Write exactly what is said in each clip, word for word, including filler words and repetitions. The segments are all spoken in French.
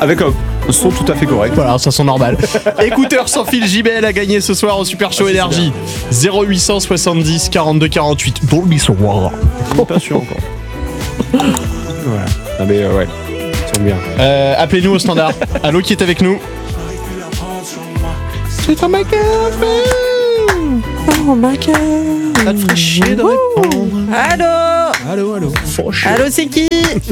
avec un son tout à fait correct. Voilà, ça sent normal. Écouteurs sans fil, J B L a gagné ce soir au Super Show ah, Énergie. zéro huit cent soixante-dix quarante-deux quarante-huit. Dolby Soir. Pas sûr encore. Voilà. Ah mais euh, ouais, ils sont bien. Euh, appelez-nous au standard. Allô, qui est avec nous? C'est un mec. Oh my god. Ça te ferait chier de répondre. Allô. Allô, allô. Allô, c'est qui?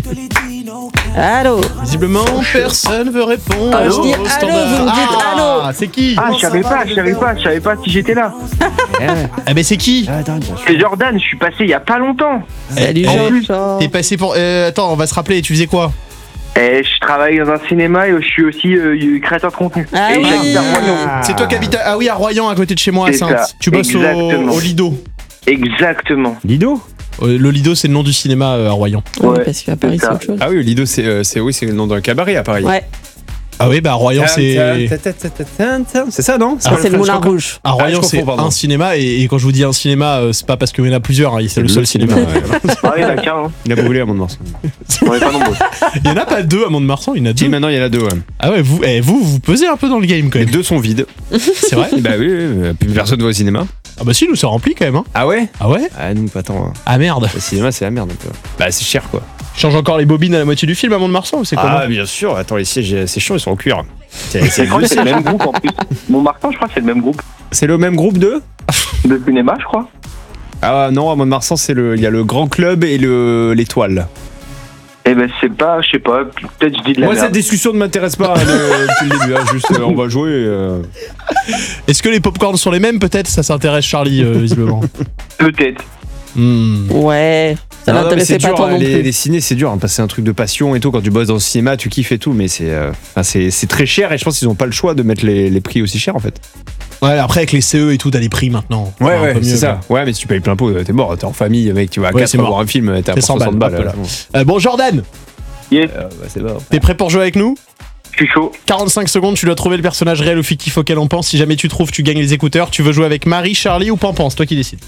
Allô. Visiblement, personne veut répondre. Ah, je dis au standard. allô, vous me dites ah, allô. C'est qui? Ah, je savais pas, je savais pas, je savais pas si j'étais là. Eh ben c'est qui? C'est Jordan, je suis passé il y a pas longtemps. Salut, Jean. T'es passé pour... Euh, attends, on va se rappeler, tu faisais quoi? Et je travaille dans un cinéma et je suis aussi euh, créateur de contenu. Ah et oui. j'habite à Royan. C'est toi qui habites à... Ah oui, à Royan, à côté de chez moi, à C'est Sainte. ça. Tu bosses au, Exactement. au Lido. Exactement. Lido? Euh, Le Lido, c'est le nom du cinéma euh, à Royan. Ouais, Ouais, parce qu'à Paris, c'est c'est ça. autre chose. Ah oui, Lido, c'est, euh, c'est, oui, c'est le nom d'un cabaret à Paris. Ouais. Ah oui, bah à Royan, c'est... C'est ça, non? Ah, c'est le Moulin Rouge. À Royan, Ah, je c'est confonds, pardon. un cinéma, et, et quand je vous dis un cinéma, euh, c'est pas parce qu'il y en a plusieurs, hein, c'est le, Le seul cinéma. Ah oui, d'accord. Hein. Il a brûlé à Mont-de-Marsan. On est pas nombreux. Il y en a pas deux à Mont-de-Marsan, il y en a Si, deux. maintenant il y en a deux, ouais. Ah ouais, vous, eh, vous, vous pesez un peu dans le game quand Les même. deux sont vides. C'est vrai? Bah oui, oui, plus personne va au cinéma. Ah bah si, nous, ça remplit quand même. Hein. Ah ouais? Ah ouais? Ah nous, pas tant. Hein. Ah merde. Le cinéma, c'est la merde un peu. Bah c'est cher, quoi. Change encore les bobines à la moitié du film à Mont-de-Marsan ou c'est quoi? Ah bien sûr, attends, les sièges, c'est chiant, ils sont en cuir. C'est, c'est, Je crois que c'est le même groupe en plus. Montmartin, je crois que c'est le même groupe c'est le même groupe de? de cinéma, je crois. Ah non, à Mont-de-Marsan, c'est le, il y a le Grand Club et le, l'Étoile. Eh ben c'est pas, je sais pas, peut-être je dis de la Moi, merde. cette discussion ne m'intéresse pas hein, le- depuis le début. Hein, juste, euh, on va jouer. Euh... Est-ce que les popcorns sont les mêmes peut-être? Ça s'intéresse Charlie, euh, visiblement. Peut-être. Hmm. Ouais. Ça Non, non, mais l'intéressait c'est pas dur, toi hein, non les, plus. les ciné, c'est dur. Hein, passer un truc de passion et tout. Quand tu bosses dans le cinéma, tu kiffes et tout, mais c'est, euh, enfin, c'est, c'est très cher et je pense qu'ils n'ont pas le choix de mettre les, les prix aussi chers en fait. Ouais, après avec les C E et tout, t'as les prix maintenant. Ouais, Enfin, un ouais, peu mieux, c'est ça. quoi. Ouais, mais si tu payes plein pot, t'es mort. T'es en famille, mec, tu vas à Ouais, quatre c'est pour mort. voir un film, t'es à C'est cent soixante balles, balles. hop là. là. Euh, bon, Jordan, Yes, Euh, bah, c'est mort. t'es prêt pour jouer avec nous? je suis chaud. quarante-cinq secondes, tu dois trouver le personnage réel ou fictif auquel on pense. Si jamais tu trouves, tu gagnes les écouteurs. Tu veux jouer avec Marie, Charlie ou Pampan? C'est toi qui décides.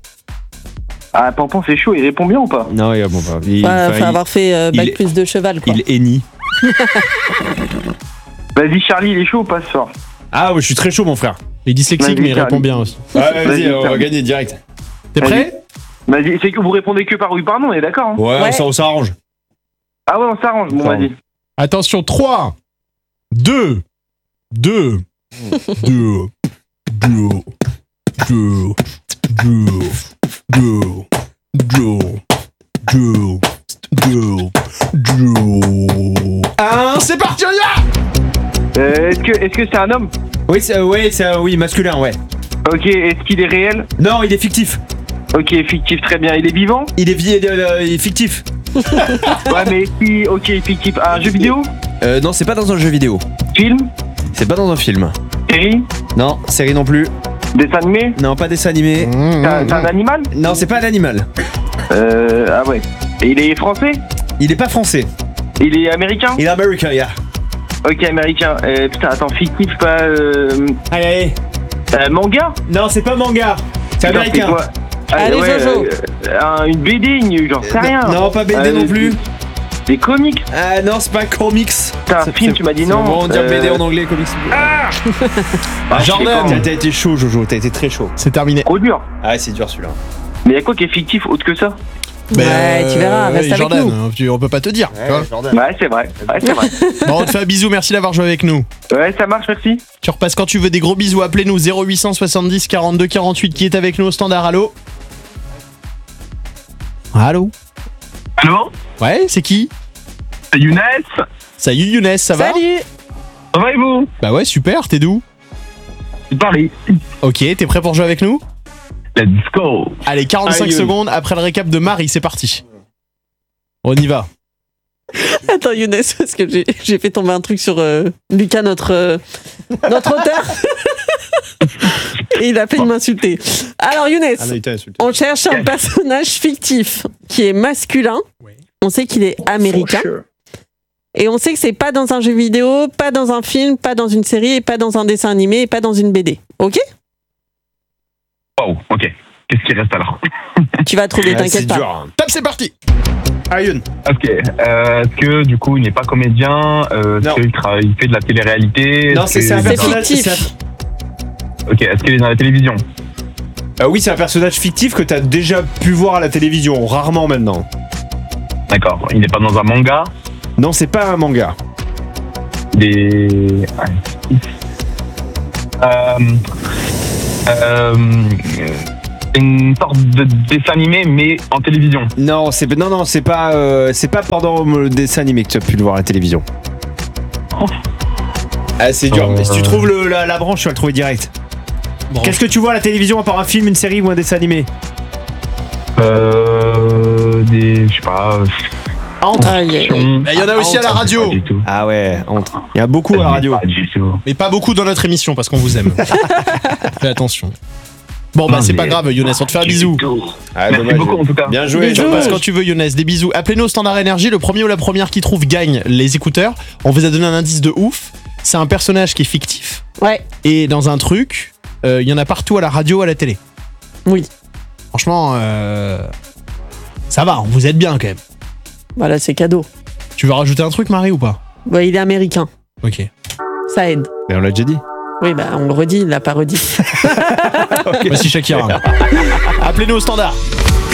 Ah, Pampan, c'est chaud, il répond bien ou pas? Non, il, bon, bah, il, Faut, enfin, faut il- avoir fait euh, bac il- plus de cheval, quoi. il hennit. Vas-y, Charlie, il est chaud ou pas ce soir? Ah, ouais, je suis très chaud, mon frère. Il est dyslexique, Vas-y, mais il Charlie. répond bien aussi. Ouais, vas-y, Vas-y, on va Charlie. gagner direct. T'es prêt? Vas-y, c'est que vous répondez que par oui, par non, on est d'accord hein? Ouais, Ouais. ça, on s'arrange. Ah ouais, on s'arrange, bon, On s'arrange. vas-y. Attention, trois, deux, deux, deux, deux, deux, deux, deux, deux, deux, deux, deux. Un, c'est parti, on y va! Euh, est-ce que est-ce que c'est un homme? Oui, c'est, ouais, c'est, euh, oui, masculin, ouais. Ok, est-ce qu'il est réel? Non, il est fictif. Ok, fictif, très bien. Il est vivant? Il est, vi- euh, il est fictif. Ouais, mais si, ok, fictif. Un jeu vidéo? Euh, non, c'est pas dans un jeu vidéo. Film? C'est pas dans un film. Série? Non, série non plus. Dessin animé? Non, pas dessin animé. C'est un, c'est un animal? Non, c'est pas un animal. Euh, ah ouais. Et il est français? Il est pas français. Il est américain? Il est américain, yeah. Ok, américain. Euh, putain, attends, fictif, pas... Euh, Allez, allez. euh, manga? Non, c'est pas manga. C'est Putain, américain. c'est quoi? Ah, Allez, ouais, Jojo. euh, un- Une B D, une- j'en sais rien. Non, pas B D Euh, non plus. Des comics? Ah non, c'est pas un comics. T'as un film, tu m'as dit non. On dire Euh, B D en anglais, comics. Ah, Jordan. c'est T'as, quand t'as été chaud, Jojo. T'as été très chaud. C'est terminé. Trop dur. Ah ouais, c'est dur celui-là. Mais y'a quoi qui est fictif autre que ça? Ouais, tu verras, reste avec Jordan, nous. hein, tu- on peut pas te dire. tu vois. Jordan. Ouais, c'est vrai. Ouais, c'est vrai. Bon, on te fait un bisou, merci d'avoir joué avec nous. Ouais, ça marche, merci. Tu repasses quand tu veux, des gros bisous, appelez-nous zéro huit cent soixante-dix quarante-deux quarante-huit. Qui est avec nous au standard? Allô? Allô? Allô? Ouais, c'est qui? C'est Younes? Salut Younes, ça va? Salut. Ça va et vous? Bah ouais, super, t'es d'où? C'est Paris. Ok, t'es prêt pour jouer avec nous? Let's go. Allez, quarante-cinq Aïe. secondes après le récap de Marie, c'est parti. On y va. Attends, Younes, parce que j'ai, j'ai fait tomber un truc sur euh, Lucas, notre, euh, notre auteur. Et il a fait de m'insulter. Alors, Younes, Ah non, il t'a insulté. on cherche un personnage fictif qui est masculin. On sait qu'il est américain. Et on sait que c'est pas dans un jeu vidéo, pas dans un film, pas dans une série, et pas dans un dessin animé, et pas dans une B D. Ok? Oh, ok. qu'est-ce qui reste alors? Tu vas trouver, Ouais, t'inquiète c'est pas. dur. Top, c'est parti. Ayun. Ok. Euh, est-ce que du coup il n'est pas comédien? euh, Est-ce Non. qu'il travaille, il fait de la télé-réalité? Non, Est-ce c'est que- c'est un C'est personnage. fictif. c'est un- Ok. Est-ce qu'il est dans la télévision? Euh, oui, c'est un personnage fictif que t'as déjà pu voir à la télévision, rarement maintenant. D'accord. Il n'est pas dans un manga? Non, c'est pas un manga. Des. Ouais. Euh, euh, une sorte de dessin animé, mais en télévision. Non, c'est non, non, c'est pas, euh, c'est pas pendant le dessin animé que tu as pu le voir à la télévision. Oh. Ah, c'est dur. Euh. Mais si tu trouves le- la, la branche, tu vas le trouver direct. Bon. Qu'est-ce que tu vois à la télévision à part un film, une série ou un dessin animé? Euh, des. Je sais pas. Entre. Aïe, aïe, aïe. fiction. Bah, il y en a aussi à la radio. Pas du tout. Ah ouais, entre. Il y a beaucoup à la radio. Pas du tout. Mais pas beaucoup dans notre émission parce qu'on vous aime. Fais attention. Bon, bah, Non, c'est mais- pas grave, Younes, on te fait un bisou. Ah, Merci dommage. beaucoup en tout cas. Bien joué. Bisous. Passe quand tu veux, Younes. Des bisous. Appelez-nous au standard énergie. Le premier ou la première qui trouve gagne les écouteurs. On vous a donné un indice de ouf. C'est un personnage qui est fictif. Ouais, Et dans un truc, euh, il y en a partout à la radio, à la télé. oui. Franchement, euh, ça va, vous êtes bien quand même. Voilà, c'est cadeau. Tu veux rajouter un truc, Marie, ou pas? Bah, il est américain. Ok. Ça aide. Mais on l'a déjà dit. Oui, bah, on le redit, il l'a pas redit. Voici Shakira. Appelez-nous au standard.